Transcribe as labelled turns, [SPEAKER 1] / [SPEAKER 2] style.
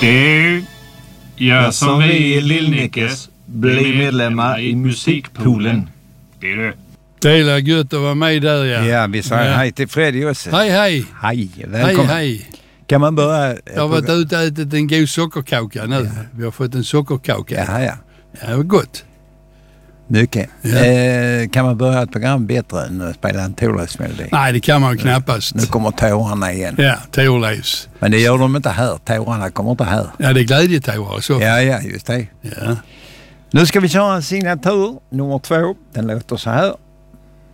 [SPEAKER 1] Det gör som vi i Lillnickes. Bli medlemmar i musikpoolen. Det är det.
[SPEAKER 2] Det är gött att vara med där, ja.
[SPEAKER 3] Ja, vi säger hej till Freddy också.
[SPEAKER 2] Hej.
[SPEAKER 3] Hej, välkommen.
[SPEAKER 2] Hej.
[SPEAKER 3] Kan man börja...
[SPEAKER 2] Jag har varit ute och ätit en god sockerkaka nu. Ja. Vi har fått en sockerkaka.
[SPEAKER 3] Ja.
[SPEAKER 2] Ja, det var gott.
[SPEAKER 3] Mycket.
[SPEAKER 2] Ja.
[SPEAKER 3] Kan man börja ett program bättre än att spela en Thorleifs-melodi?
[SPEAKER 2] Nej, det kan man knappast.
[SPEAKER 3] Nu kommer tårarna igen.
[SPEAKER 2] Ja, Thorleifs.
[SPEAKER 3] Men det gör de inte här. Tårarna kommer inte här.
[SPEAKER 2] Ja, det är glädjetårar så.
[SPEAKER 3] Ja, just det.
[SPEAKER 2] Ja.
[SPEAKER 3] Nu ska vi köra en signatur, nummer 2. Den låter så här.